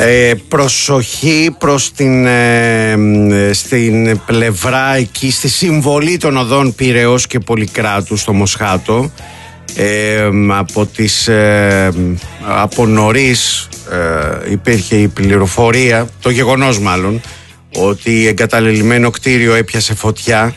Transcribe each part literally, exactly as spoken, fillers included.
Ε, προσοχή προς την, ε, στην πλευρά εκεί, στη συμβολή των οδών Πειραιώς και Πολυκράτου στο Μοσχάτο. Ε, από, τις, ε, από νωρίς ε, υπήρχε η πληροφορία, το γεγονός μάλλον, ότι εγκαταλελειμμένο κτίριο έπιασε φωτιά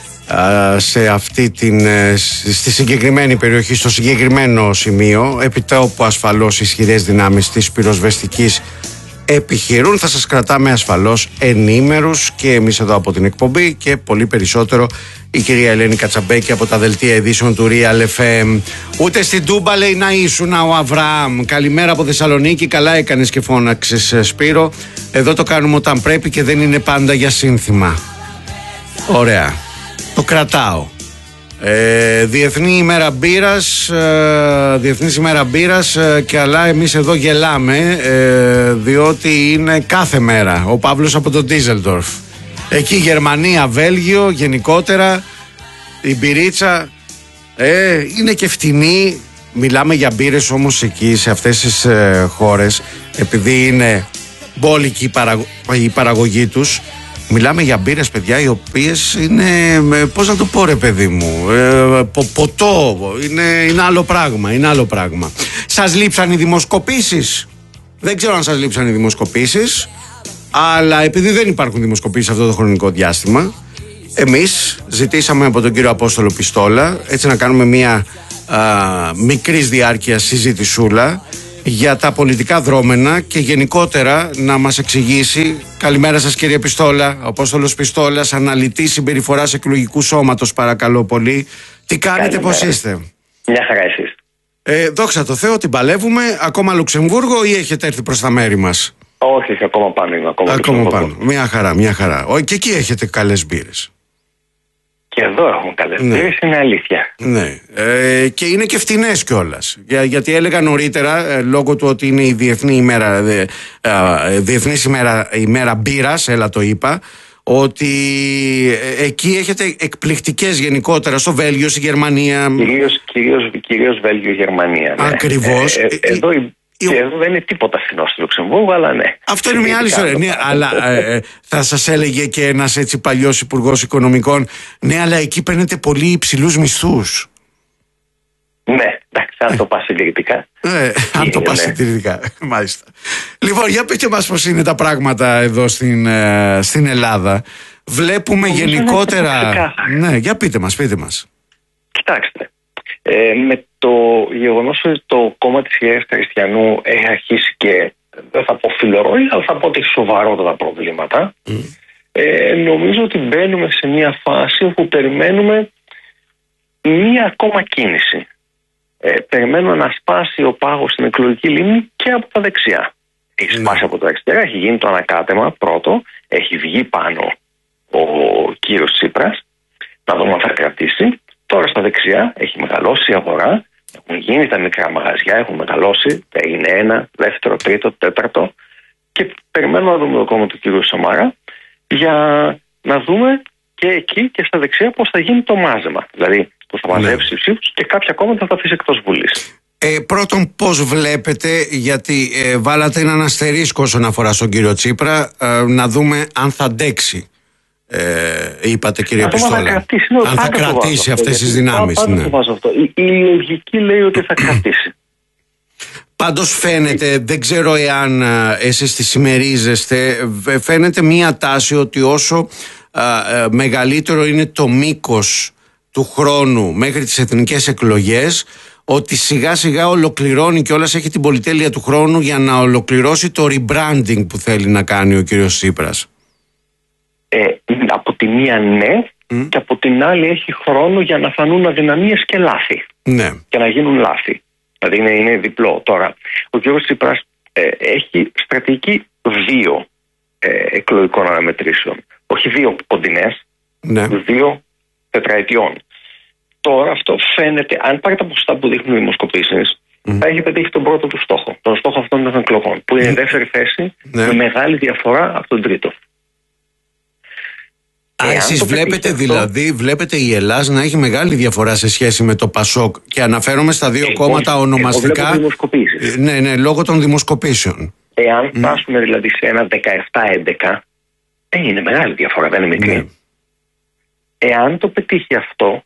ε, σε αυτή την, ε, στη συγκεκριμένη περιοχή, στο συγκεκριμένο σημείο, επί όπου ασφαλώς ισχυρές δυνάμεις της πυροσβεστικής επιχειρούν. Θα σας κρατάμε ασφαλώς ενήμερους και εμείς εδώ από την εκπομπή και πολύ περισσότερο η κυρία Ελένη Κατσαμπέκη από τα δελτία ειδήσεων του Real εφ εμ. Ούτε στην Τούμπα λέει να ήσουν ο Αβραάμ. Καλημέρα από Θεσσαλονίκη. Καλά έκανες και φώναξες, Σπύρο. Εδώ το κάνουμε όταν πρέπει και δεν είναι πάντα για σύνθημα. Ωραία. Το κρατάω. Ε, Διεθνή ημέρα μπύρας, ε, Διεθνής ημέρα μπύρας ε, και αλλά εμείς εδώ γελάμε ε, διότι είναι κάθε μέρα. Ο Παύλος από τον Ντίζελντορφ. Εκεί Γερμανία, Βέλγιο, γενικότερα η μπυρίτσα ε, είναι και φτηνή. Μιλάμε για μπύρες όμως εκεί σε αυτές τις ε, χώρες, επειδή είναι μπόλικη η, παραγω... η παραγωγή τους. Μιλάμε για μπύρες, παιδιά, οι οποίες είναι, πώς να το πω ρε παιδί μου, ε, πο, ποτό, είναι, είναι άλλο πράγμα, είναι άλλο πράγμα. Σας λείψαν οι δημοσκοπήσεις? Δεν ξέρω αν σας λείψαν οι δημοσκοπήσεις, αλλά επειδή δεν υπάρχουν δημοσκοπήσεις αυτό το χρονικό διάστημα, εμείς ζητήσαμε από τον κύριο Απόστολο Πιστόλα έτσι να κάνουμε μια α, μικρής διάρκειας συζήτησούλα για τα πολιτικά δρόμενα και γενικότερα να μας εξηγήσει. Καλημέρα σας κύριε Πιστόλα, ο Απόστολος Πιστόλας, αναλυτής συμπεριφοράς εκλογικού σώματος, παρακαλώ πολύ. Τι κάνετε, καλημέρα. Πώς είστε? Μια χαρά εσείς? Ε, δόξα τω Θεώ, την παλεύουμε. Ακόμα Λουξεμβούργο ή έχετε έρθει προς τα μέρη μας? Όχι, όχι, ακόμα πάνω είμαι. Ακόμα, ακόμα πάνω. Μια χαρά, μια χαρά. Ο, και εκεί έχετε καλές μπύρες. Και εδώ έχουμε καλές ναι. μπύρες, είναι αλήθεια. Ναι. Ε, και είναι και φτηνές κιόλας. Για, γιατί έλεγα νωρίτερα, ε, λόγω του ότι είναι η Διεθνή ημέρα, ε, ε, Διεθνής ημέρα, ημέρα μπύρας, έλα το είπα, ότι ε, εκεί έχετε εκπληκτικές γενικότερα, στο Βέλγιο, στη Γερμανία. Κυρίως, κυρίως, κυρίως Βέλγιο, Γερμανία. Ναι. Ακριβώς. Ε, ε, ε, εδώ η... Και εδώ δεν είναι τίποτα φθηνό στο Λουξεμβούργο, αλλά ναι. Αυτό είναι μια άλλη ιστορία. Ναι, αλλά ε, θα σας έλεγε και ένας έτσι παλιός υπουργός οικονομικών, ναι, αλλά εκεί παίρνετε πολύ υψηλούς μισθούς. Ναι, εντάξει, αν το πας συντηρητικά. Ε, αν το πας συντηρητικά, μάλιστα. Λοιπόν, για πείτε μας πώς είναι τα πράγματα εδώ στην, ε, στην Ελλάδα. Βλέπουμε Νομίζω γενικότερα. Ναι, για πείτε μας, πείτε μας. Κοιτάξτε. Ε, με το γεγονός ότι το κόμμα της Ιεράς Χριστιανού έχει αρχίσει και δεν θα πω φιλορροή, αλλά θα πω ότι έχει σοβαρότατα προβλήματα, mm. ε, νομίζω ότι μπαίνουμε σε μια φάση όπου περιμένουμε μία ακόμα κίνηση. Ε, περιμένουμε να σπάσει ο πάγος στην εκλογική λίμνη και από τα δεξιά. Έχει σπάσει mm. από τα αριστερά, έχει γίνει το ανακάτεμα πρώτο, έχει βγει πάνω ο κύριος Τσίπρας, να δούμε αν θα κρατήσει. Τώρα στα δεξιά έχει μεγαλώσει η αγορά, έχουν γίνει τα μικρά μαγαζιά, έχουν μεγαλώσει, έγινε ένα, δεύτερο, τρίτο, τέταρτο και περιμένουμε να δούμε το κόμμα του κ. Σαμάρα για να δούμε και εκεί και στα δεξιά πώς θα γίνει το μάζεμα. Δηλαδή πώς θα μαζέψει ναι. ψήφους και κάποια κόμματα θα τα αφήσει εκτός Βουλής. Ε, πρώτον, πώς βλέπετε, γιατί ε, βάλατε έναν αστερίσκο όσον αφορά στον κύριο Τσίπρα, ε, να δούμε αν θα αντέξει. Ε, είπατε κύριε Πιστόλα, θα κρατήσει, αν θα κρατήσει αυτές τις δυνάμεις. Πάντα το βάζω αυτό. Η, η λογική λέει ότι θα κρατήσει. Πάντως φαίνεται, δεν ξέρω εάν εσείς τη συμμερίζεστε, φαίνεται μία τάση ότι όσο α, α, μεγαλύτερο είναι το μήκος του χρόνου μέχρι τις εθνικές εκλογές, ότι σιγά σιγά ολοκληρώνει και όλας έχει την πολυτέλεια του χρόνου για να ολοκληρώσει το rebranding που θέλει να κάνει ο κύριος Τσίπρας. Ε, από τη μία ναι mm. και από την άλλη έχει χρόνο για να φανούν αδυναμίες και λάθη ναι. και να γίνουν λάθη. Δηλαδή είναι, είναι διπλό. Τώρα ο κ. Τσίπρας ε, έχει στρατηγική δύο ε, εκλογικών αναμετρήσεων, όχι δύο κοντινές, ναι. δύο τετραετιών. Τώρα αυτό φαίνεται, αν πάρει τα ποσοστά που δείχνουν οι δημοσκοπήσεις, mm. θα έχει πετύχει τον πρώτο του στόχο, τον στόχο αυτών των εκλογών, που είναι η δεύτερη θέση ναι. με μεγάλη διαφορά από τον τρίτο. Α, εσείς βλέπετε αυτό, δηλαδή, βλέπετε η Ελλάδα να έχει μεγάλη διαφορά σε σχέση με το ΠΑΣΟΚ και αναφέρομαι στα δύο εγώ, κόμματα ονομαστικά. Εγώ βλέπω δημοσκοπήσεις. Ναι, ναι, λόγω των δημοσκοπήσεων. Εάν mm. φτάσουμε δηλαδή σε ένα δεκαεπτά έντεκα, ε, είναι μεγάλη διαφορά, δεν είναι μικρή. Mm. Εάν το πετύχει αυτό,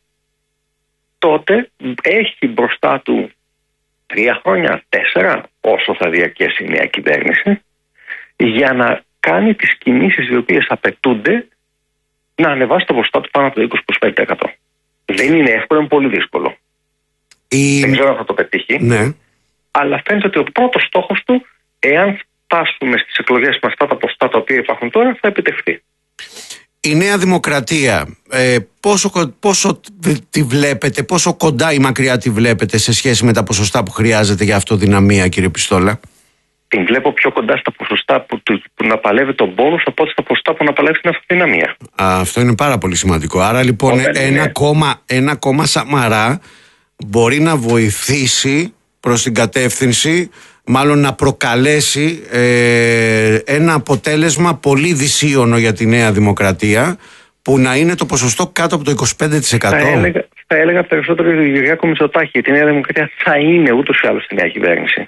τότε έχει μπροστά του τρία χρόνια, τέσσερα, όσο θα διαρκέσει η νέα κυβέρνηση, για να κάνει τις κινήσεις οι οποίες απαιτούνται να ανεβάσει το ποσοστό του πάνω από το είκοσι με είκοσι πέντε τοις εκατό. Δεν είναι εύκολο, είναι πολύ δύσκολο. Η... Δεν ξέρω αν θα το πετύχει. Ναι. Αλλά φαίνεται ότι ο πρώτος στόχος του, εάν φτάσουμε στις εκλογές με αυτά τα ποσοστά τα οποία υπάρχουν τώρα, θα επιτευχθεί. Η Νέα Δημοκρατία, ε, πόσο, πόσο τη βλέπετε, πόσο κοντά ή μακριά τη βλέπετε σε σχέση με τα ποσοστά που χρειάζεται για αυτοδυναμία, κύριε Πιστόλα? Την βλέπω πιο κοντά στα ποσοστά που, που να παλεύει τον πόνους από ότι στα ποσοστά που να παλεύει την αυτοδυναμία. Α, αυτό είναι πάρα πολύ σημαντικό. Άρα λοιπόν ένα, είναι... κόμμα, ένα κόμμα Σαμαρά μπορεί να βοηθήσει προς την κατεύθυνση, μάλλον να προκαλέσει ε, ένα αποτέλεσμα πολύ δυσίωνο για τη Νέα Δημοκρατία, που να είναι το ποσοστό κάτω από το είκοσι πέντε τοις εκατό. Θα έλεγα, θα έλεγα περισσότερο για τον Κυριάκο Μητσοτάκη, γιατί η Νέα Δημοκρατία θα είναι ούτως ή άλλως στη νέα κυβέρνηση.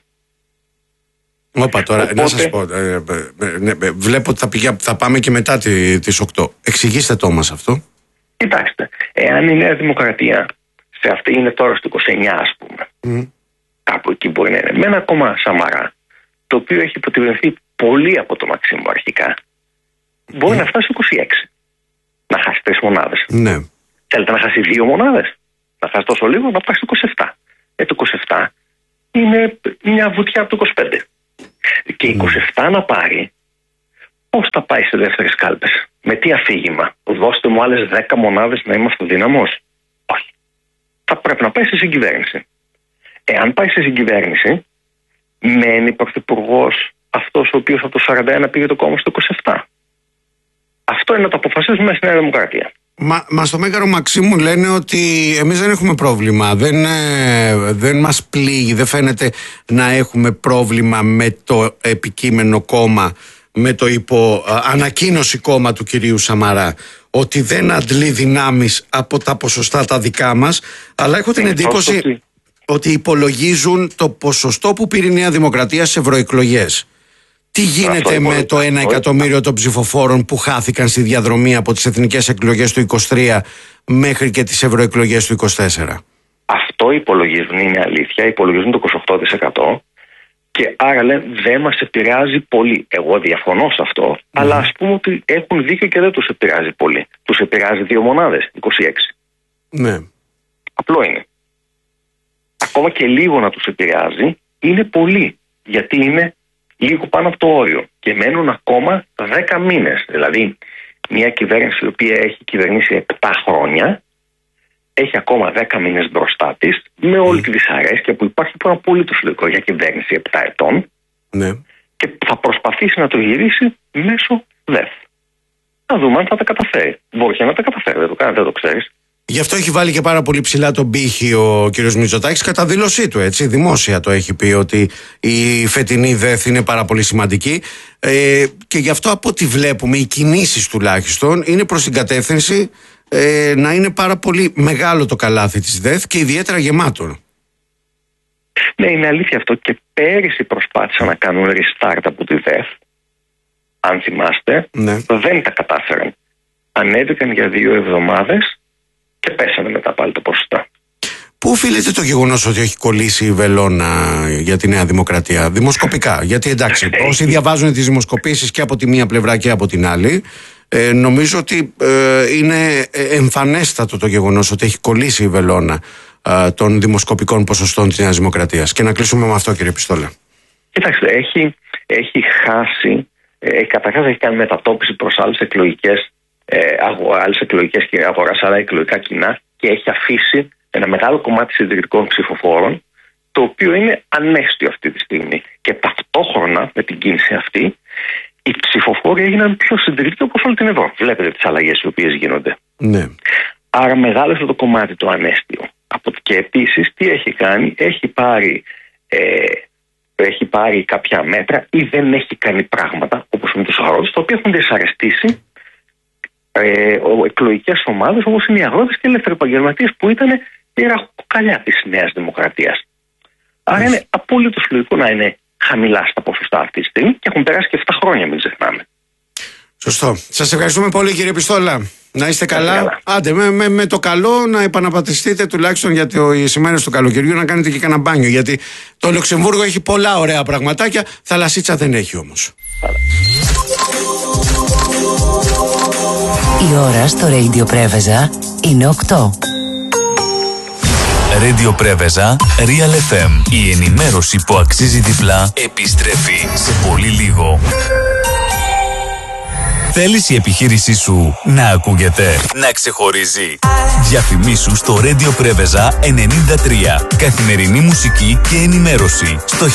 Όπα τώρα, Οπότε... να σας πω, ε, ε, ε, ε, βλέπω ότι θα, πηγα, θα πάμε και μετά τη, τις οκτώ. Εξηγήστε το μας αυτό. Κοιτάξτε, εάν η Νέα Δημοκρατία, σε αυτή είναι τώρα στο είκοσι εννιά ας πούμε, mm. κάπου εκεί μπορεί να είναι, με ένα κόμμα Σαμαρά, το οποίο έχει υποτιμηθεί πολύ από το Μαξίμου αρχικά, μπορεί mm. να φτάσει είκοσι έξι. Να χάσει τρεις μονάδες. Ναι. Θέλετε να χάσει δύο μονάδες, να χάσει τόσο λίγο, να πάει στο είκοσι επτά. Ε, το είκοσι επτά είναι μια βουτιά από το είκοσι πέντε. Και είκοσι επτά mm. να πάρει, πώς θα πάει σε δεύτερες κάλπες? Με τι αφήγημα? Δώστε μου άλλες δέκα μονάδες να είμαι αυτοδύναμος? Όχι. Θα πρέπει να πάει σε συγκυβέρνηση. Εάν πάει σε συγκυβέρνηση, μένει πρωθυπουργός αυτός ο οποίος από το σαράντα ένα πήγε το κόμμα στο είκοσι επτά. Αυτό είναι να το αποφασίζουμε μέσα στη Νέα Δημοκρατία. Μα, μα στο Μέγαρο Μαξίμου λένε ότι εμείς δεν έχουμε πρόβλημα, δεν, ε, δεν μας πλήγει, δεν φαίνεται να έχουμε πρόβλημα με το επικείμενο κόμμα, με το υπό ε, ανακοίνωση κόμμα του κυρίου Σαμαρά, ότι δεν αντλεί δυνάμεις από τα ποσοστά τα δικά μας, αλλά έχω την εντύπωση ότι... ότι υπολογίζουν το ποσοστό που πήρε η Νέα Δημοκρατία σε ευρωεκλογές. Τι γίνεται με το ένα εκατομμύριο των ψηφοφόρων που χάθηκαν στη διαδρομή από τις εθνικές εκλογές του είκοσι τρία μέχρι και τις ευρωεκλογές του είκοσι τέσσερα? Αυτό υπολογίζουν, είναι αλήθεια, υπολογίζουν το είκοσι οκτώ τοις εκατό και άρα λένε δεν μας επηρεάζει πολύ. Εγώ διαφωνώ σε αυτό, mm. αλλά ας πούμε ότι έχουν δίκιο και δεν τους επηρεάζει πολύ. Τους επηρεάζει δύο μονάδες, είκοσι έξι. Ναι. Απλό είναι. Ακόμα και λίγο να τους επηρεάζει είναι πολύ, γιατί είναι λίγο πάνω από το όριο και μένουν ακόμα δέκα μήνες. Δηλαδή, μια κυβέρνηση η οποία έχει κυβερνήσει επτά χρόνια έχει ακόμα δέκα μήνες μπροστά της, με όλη mm. τη δυσαρέσκεια που υπάρχει, που είναι απολύτως λογικό για κυβέρνηση επτά ετών, ναι. και θα προσπαθήσει να το γυρίσει μέσω ΔΕΘ. Να δούμε αν θα τα καταφέρει. Μπορεί και να τα καταφέρει, δεν το κάνει, δεν το ξέρεις. Γι' αυτό έχει βάλει και πάρα πολύ ψηλά τον πύχη ο κ. Μητσοτάκης, κατά δήλωσή του, έτσι. Δημόσια το έχει πει ότι η φετινή ΔΕΘ είναι πάρα πολύ σημαντική. Ε, και γι' αυτό από ό,τι βλέπουμε, οι κινήσεις τουλάχιστον είναι προς την κατεύθυνση ε, να είναι πάρα πολύ μεγάλο το καλάθι της ΔΕΘ και ιδιαίτερα γεμάτο. Ναι, είναι αλήθεια αυτό. Και πέρυσι προσπάθησαν να κάνουν restart από τη ΔΕΘ. Αν θυμάστε, ναι. δεν τα κατάφεραν. Ανέβηκαν για δύο εβδομάδες και πέσανε μετά πάλι το ποσοστά. Πού οφείλεται το γεγονός ότι έχει κολλήσει η βελόνα για τη Νέα Δημοκρατία? Δημοσκοπικά. Γιατί εντάξει, όσοι διαβάζουν τις δημοσκοπήσεις και από τη μία πλευρά και από την άλλη, ε, νομίζω ότι ε, είναι εμφανέστατο το γεγονός ότι έχει κολλήσει η βελόνα ε, των δημοσκοπικών ποσοστών της Νέας Δημοκρατίας. Και να κλείσουμε με αυτό, κύριε Πιστόλα. Κοιτάξτε, έχει, έχει χάσει, ε, καταρχάς έχει κάνει μετατόπιση προς άλλες εκλογικές Ε, άλλες εκλογικές αγοράς, άλλα εκλογικά κοινά, και έχει αφήσει ένα μεγάλο κομμάτι συντηρητικών ψηφοφόρων, το οποίο είναι ανέστιο αυτή τη στιγμή. Και ταυτόχρονα με την κίνηση αυτή, οι ψηφοφόροι έγιναν πιο συντηρητικοί όπως όλη την Ευρώπη. Βλέπετε τις αλλαγές οι οποίες γίνονται. Ναι. Άρα μεγάλωσε το κομμάτι το ανέστιο. Και επίσης τι έχει κάνει? Έχει πάρει, ε, έχει πάρει κάποια μέτρα ή δεν έχει κάνει πράγματα, όπως με τους αγρότες, τα οποία έχουν δυσαρεστήσει Ε, εκλογικές ομάδες όπως είναι οι αγρότες και οι ελεύθεροι επαγγελματίες, που ήταν η ραχοκοκαλιά της Νέας Δημοκρατίας. Άρα είναι απόλυτο λογικό να είναι χαμηλά στα ποσοστά αυτή τη στιγμή και έχουν περάσει και επτά χρόνια, μην ξεχνάμε. Σωστό. Σας ευχαριστούμε πολύ, κύριε Πιστόλα. Να είστε καλά. καλά. Άντε, με, με, με το καλό να επαναπατριστείτε τουλάχιστον για τις ημέρες του καλοκαιριού, να κάνετε και κανένα μπάνιο. Γιατί το Λουξεμβούργο έχει πολλά ωραία πραγματάκια, θαλασσίτσα δεν έχει όμως. Η ώρα στο Radio Preveza είναι οκτώ. Radio Preveza, Real εφ εμ. Η ενημέρωση που αξίζει διπλά επιστρέφει σε πολύ λίγο. Θέλεις η επιχείρησή σου να ακούγεται, να ξεχωρίζει? Διαφημίσου στο Radio Preveza ενενήντα τρία. Καθημερινή μουσική και ενημέρωση στο